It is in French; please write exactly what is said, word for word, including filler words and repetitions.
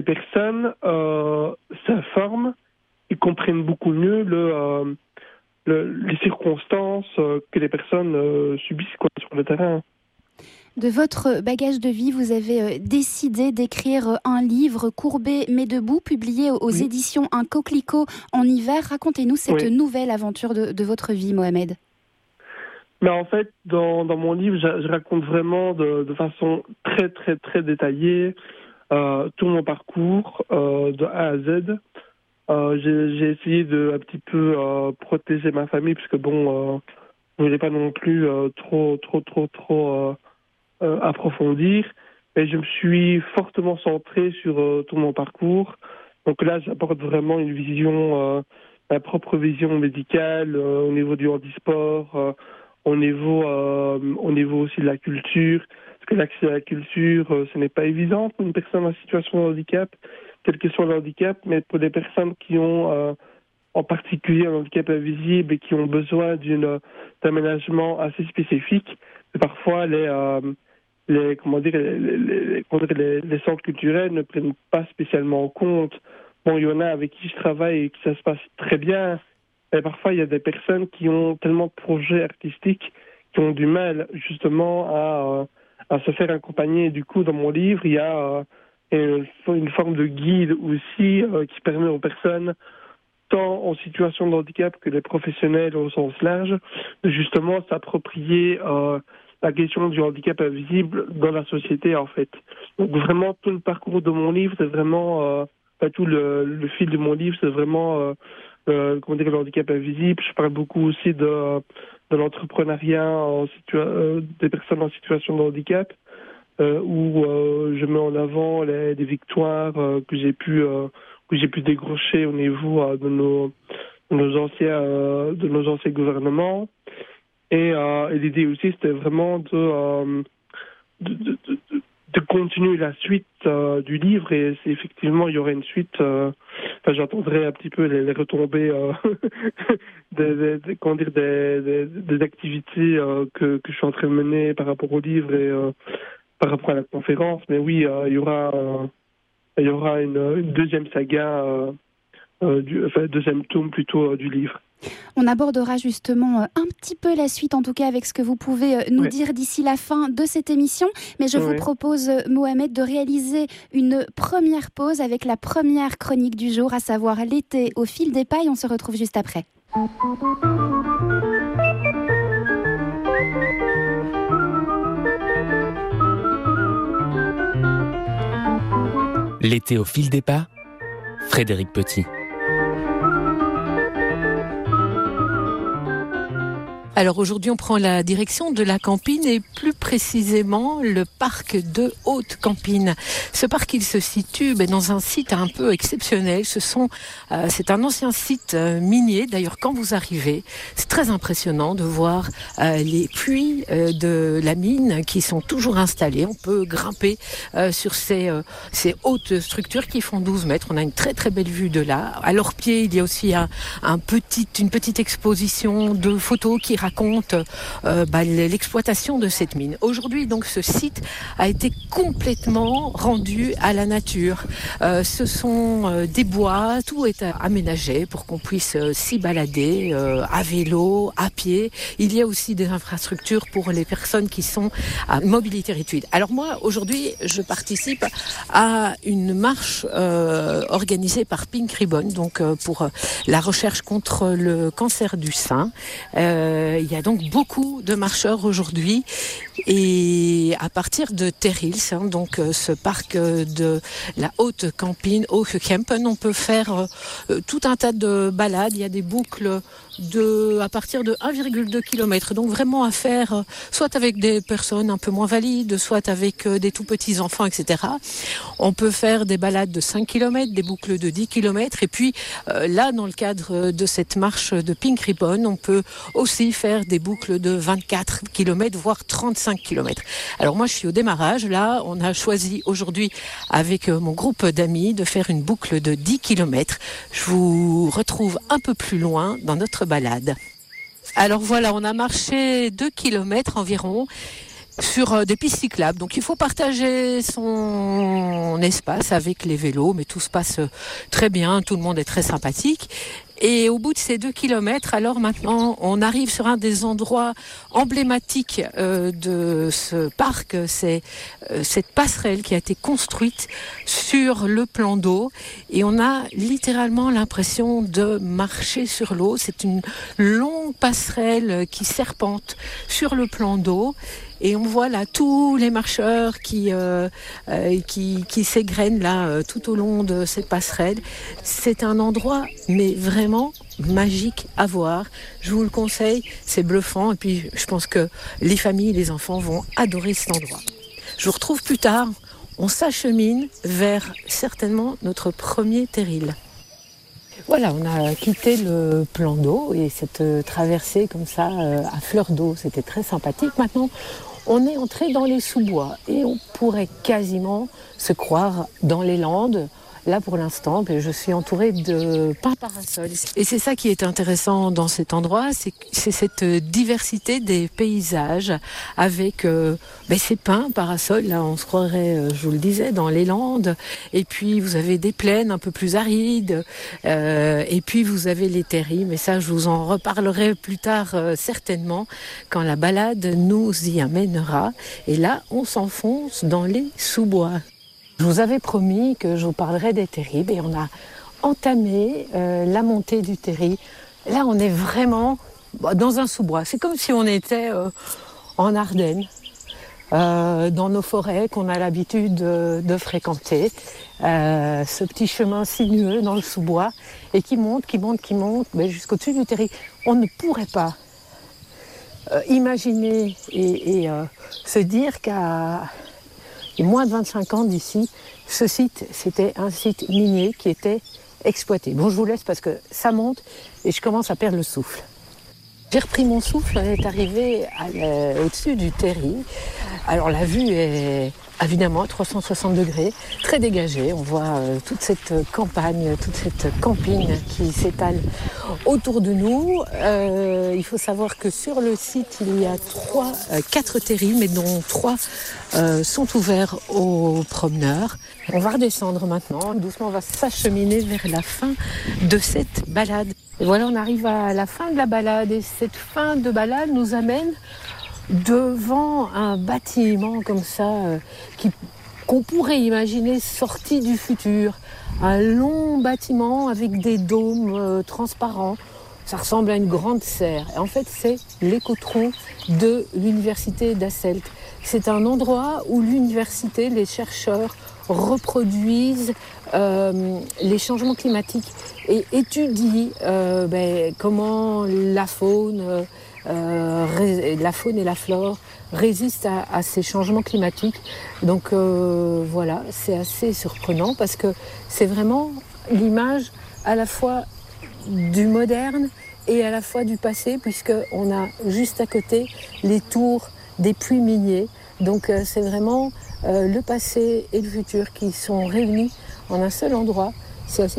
Les personnes euh, s'informent et comprennent beaucoup mieux le, euh, le, les circonstances euh, que les personnes euh, subissent quoi, sur le terrain. De votre bagage de vie, vous avez décidé d'écrire un livre, Courbé mais debout, publié aux Oui. éditions Un coquelicot en hiver. Racontez-nous cette Oui. nouvelle aventure de, de votre vie, Mohamed. Mais en fait, dans, dans mon livre, je, je raconte vraiment de, de façon très, très, très détaillée euh, tout mon parcours euh, de A à Z. Euh, j'ai, j'ai essayé de un petit peu euh, protéger ma famille, puisque bon, euh, je voulais pas non plus euh, trop, trop, trop, trop euh, euh, approfondir. Mais je me suis fortement centré sur euh, tout mon parcours. Donc là, j'apporte vraiment une vision, euh, ma propre vision médicale euh, au niveau du handisport, euh, au niveau, euh, au niveau aussi de la culture. Parce que l'accès à la culture, euh, ce n'est pas évident pour une personne en situation de handicap, quel que soit le handicap, mais pour des personnes qui ont euh, en particulier un handicap invisible et qui ont besoin d'une, d'un aménagement assez spécifique, parfois les, euh, les, comment dire, les, les, comment dire, les, les centres culturels ne prennent pas spécialement en compte. Bon, il y en a avec qui je travaille et que ça se passe très bien, mais parfois il y a des personnes qui ont tellement de projets artistiques qui ont du mal justement à, à se faire accompagner. Et du coup, dans mon livre, il y a euh, une forme de guide aussi euh, qui permet aux personnes tant en situation de handicap que les professionnels au sens large, de justement s'approprier euh, la question du handicap invisible dans la société, en fait. Donc vraiment, tout le parcours de mon livre, c'est vraiment, euh, enfin, tout le, le fil de mon livre, c'est vraiment, euh, euh, comment dire, le handicap invisible. Je parle beaucoup aussi de, de l'entrepreneuriat en situa- euh, des personnes en situation de handicap, euh, où euh, je mets en avant les, les victoires euh, que j'ai pu... Euh, que j'ai pu décrocher au niveau euh, de, nos, de nos anciens euh, de nos anciens gouvernements. Et, euh, et l'idée aussi, c'était vraiment de, euh, de, de, de, de continuer la suite euh, du livre. Et c'est, effectivement, il y aurait une suite. Euh, enfin, j'entendrai un petit peu les, les retombées euh, des, des, des, comment dire, des, des, des activités euh, que, que je suis en train de mener par rapport au livre et euh, par rapport à la conférence. Mais oui, euh, il y aura... Euh, il y aura une, une deuxième saga, euh, euh, du, enfin deuxième tome plutôt euh, du livre. On abordera justement un petit peu la suite, en tout cas avec ce que vous pouvez nous ouais. dire d'ici la fin de cette émission. Mais je ouais. vous propose, Mohamed, de réaliser une première pause avec la première chronique du jour, à savoir l'été au fil des pailles. On se retrouve juste après. L'été au fil des pas, Frédéric Petit. Alors aujourd'hui, on prend la direction de la Campine et plus précisément le parc de Haute-Campine. Ce parc, il se situe ben, dans un site un peu exceptionnel. Ce sont, euh, c'est un ancien site euh, minier. D'ailleurs, quand vous arrivez, c'est très impressionnant de voir euh, les puits euh, de la mine qui sont toujours installés. On peut grimper euh, sur ces, euh, ces hautes structures qui font douze mètres. On a une très très belle vue de là. À leurs pieds, il y a aussi un, un petit, une petite exposition de photos qui raconte euh, bah, l'exploitation de cette mine. Aujourd'hui, donc, ce site a été complètement rendu à la nature. Euh, ce sont euh, des bois, tout est aménagé pour qu'on puisse euh, s'y balader euh, à vélo, à pied. Il y a aussi des infrastructures pour les personnes qui sont à mobilité réduite. Alors moi, aujourd'hui, je participe à une marche euh, organisée par Pink Ribbon, donc euh, pour euh, la recherche contre le cancer du sein. Euh, il y a donc beaucoup de marcheurs aujourd'hui et à partir de Terrils, hein, donc euh, ce parc euh, de la Haute-Campine, Hoogkampen, on peut faire euh, tout un tas de balades. Il y a des boucles de, à partir de un virgule deux kilomètres, donc vraiment à faire euh, soit avec des personnes un peu moins valides, soit avec euh, des tout petits enfants, et cetera. On peut faire des balades de cinq kilomètres, des boucles de dix kilomètres, et puis euh, là, dans le cadre de cette marche de Pink Ribbon, on peut aussi faire des boucles de vingt-quatre kilomètres, voire trente-cinq kilomètres. Alors moi, je suis au démarrage. Là, on a choisi aujourd'hui, avec mon groupe d'amis, de faire une boucle de dix kilomètres. Je vous retrouve un peu plus loin dans notre balade. Alors voilà, on a marché deux kilomètres environ. sur euh, des pistes cyclables. Donc il faut partager son espace avec les vélos, mais tout se passe euh, très bien, tout le monde est très sympathique. Et au bout de ces deux kilomètres, alors maintenant, on arrive sur un des endroits emblématiques euh, de ce parc. C'est euh, cette passerelle qui a été construite sur le plan d'eau. Et on a littéralement l'impression de marcher sur l'eau. C'est une longue passerelle qui serpente sur le plan d'eau. Et on voit là tous les marcheurs qui euh, euh, qui, qui s'égrènent là euh, tout au long de cette passerelle. C'est un endroit mais vraiment magique à voir. Je vous le conseille, c'est bluffant. Et puis je pense que les familles, les enfants vont adorer cet endroit. Je vous retrouve plus tard. On s'achemine vers certainement notre premier terril. Voilà, on a quitté le plan d'eau et cette traversée comme ça euh, à fleur d'eau, c'était très sympathique. Maintenant, on est entré dans les sous-bois et on pourrait quasiment se croire dans les Landes. Là, pour l'instant, je suis entourée de pins parasols. Et c'est ça qui est intéressant dans cet endroit, c'est, c'est cette diversité des paysages avec euh, ben, ces pins parasols. Là, on se croirait, euh, je vous le disais, dans les Landes. Et puis, vous avez des plaines un peu plus arides. Euh, et puis, vous avez les terris. Mais ça, je vous en reparlerai plus tard, euh, certainement, quand la balade nous y amènera. Et là, on s'enfonce dans les sous-bois. Je vous avais promis que je vous parlerais des terris et on a entamé euh, la montée du terri. Là, on est vraiment bah, dans un sous-bois. C'est comme si on était euh, en Ardennes, euh, dans nos forêts qu'on a l'habitude de, de fréquenter. Euh, ce petit chemin sinueux dans le sous-bois et qui monte, qui monte, qui monte mais jusqu'au-dessus du terri. On ne pourrait pas euh, imaginer et, et euh, se dire qu'à Et moins de vingt-cinq ans d'ici, ce site, c'était un site minier qui était exploité. Bon, je vous laisse parce que ça monte et je commence à perdre le souffle. J'ai repris mon souffle, on est arrivé à, euh, au-dessus du terri. Alors la vue est évidemment à trois cent soixante degrés, très dégagée. On voit euh, toute cette campagne, toute cette campine qui s'étale autour de nous. Euh, il faut savoir que sur le site, il y a trois, euh, quatre terris, mais dont trois euh, sont ouverts aux promeneurs. On va redescendre maintenant. Doucement, on va s'acheminer vers la fin de cette balade. Et voilà, on arrive à la fin de la balade. Et cette fin de balade nous amène devant un bâtiment comme ça, euh, qui, qu'on pourrait imaginer sorti du futur. Un long bâtiment avec des dômes euh, transparents. Ça ressemble à une grande serre. Et en fait, c'est l'écotron de l'université d'Asselt. C'est un endroit où l'université, les chercheurs reproduisent euh, les changements climatiques et étudient euh, ben, comment la faune, euh, la faune et la flore résistent à, à ces changements climatiques. Donc euh, voilà, c'est assez surprenant parce que c'est vraiment l'image à la fois du moderne et à la fois du passé, puisqu'on a juste à côté les tours des puits miniers. Donc euh, c'est vraiment euh, le passé et le futur qui sont réunis en un seul endroit. C'est assez